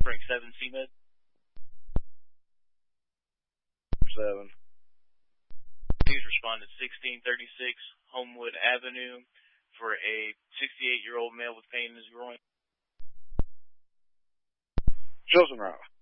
Frank 7 CMed. 7. Please respond at 1636 Homewood Avenue for a 68-year-old male with pain in his groin. Chosen route.